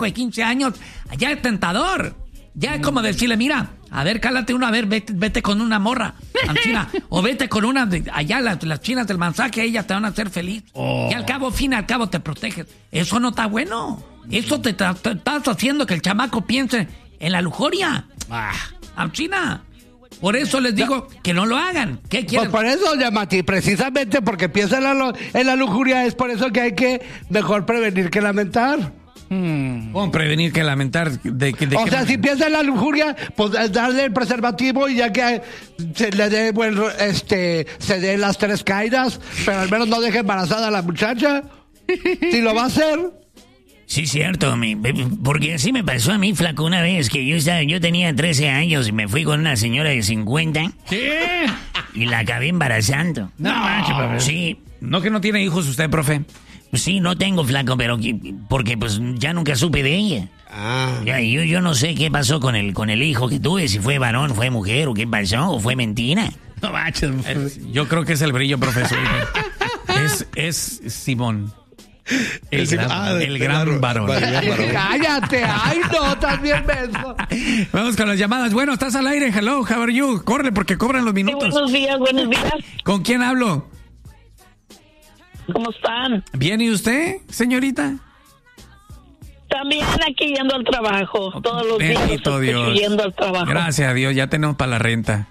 chamaco de 15 años, ya es tentador. Ya es como decirle, mira, a ver, cálate uno, a ver, vete con una morra, China, o vete con una de allá, las chinas del mensaje, ellas te van a hacer feliz. Y al cabo te proteges. Eso no está bueno. Eso te estás haciendo que el chamaco piense en la lujuria. China. Por eso les digo que no lo hagan. ¿Qué quieren? Pues por eso, Yamati, precisamente porque piensa en la lujuria, es por eso que hay que mejor prevenir que lamentar. ¿Cómo prevenir que lamentar? O sea, si piensa en la lujuria, pues darle el preservativo y ya que se le dé se dé las 3 caídas, pero al menos no deje embarazada a la muchacha. Si lo va a hacer. Sí, cierto, porque así me pasó a mí, flaco, una vez que yo tenía 13 años y me fui con una señora de 50. ¿Qué? Y la acabé embarazando. No manches, profe. Sí. ¿No que no tiene hijos usted, profe? Sí, no tengo, flaco, pero porque pues ya nunca supe de ella. Ya, yo no sé qué pasó con el hijo que tuve, si fue varón, fue mujer, o qué pasó, o fue mentira. No manches, yo creo que es el brillo, profesor. es Simón. El gran varón. Cállate, ay no, también beso. Vamos con las llamadas. Bueno, estás al aire, hello, how are you? Corre porque cobran los minutos. Sí, buenos días. ¿Con quién hablo? ¿Cómo están? Bien, ¿y usted, señorita? También aquí yendo al trabajo, todos los días Dios. Yendo al trabajo. Gracias a Dios, ya tenemos para la renta.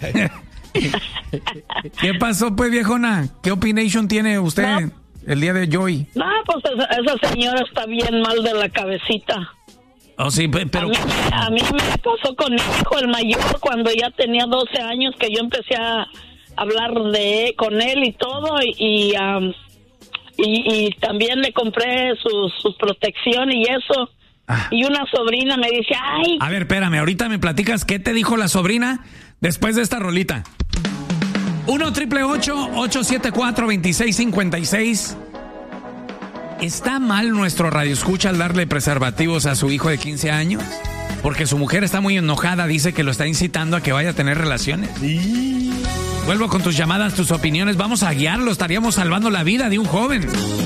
¿Qué pasó, pues, viejona? ¿Qué opinión tiene usted el día de hoy? No, pues esa señora está bien mal de la cabecita. Oh, sí, pero... A mí me pasó con mi hijo, el mayor, cuando ya tenía 12 años, que yo empecé a hablar con él y todo, y también le compré su protección y eso. Y una sobrina me dice, ay... A ver, espérame, ahorita me platicas qué te dijo la sobrina después de esta rolita. 1-888-874-2656. ¿Está mal nuestro radioescucha al darle preservativos a su hijo de 15 años? Porque su mujer está muy enojada, dice que lo está incitando a que vaya a tener relaciones. Vuelvo con tus llamadas, tus opiniones. Vamos a guiarlo, estaríamos salvando la vida de un joven.